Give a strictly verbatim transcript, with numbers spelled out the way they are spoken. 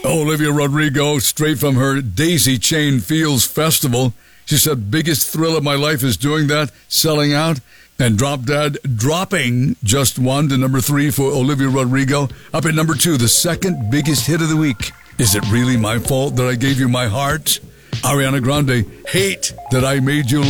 Olivia Rodrigo, straight from her Daisy Chain Fields Festival. She said, biggest thrill of my life is doing that, selling out. And Drop Dead dropping just one to number three for Olivia Rodrigo. Up at number two, the second biggest hit of the week. Is it really my fault that I gave you my heart? Ariana Grande, Hate That I Made You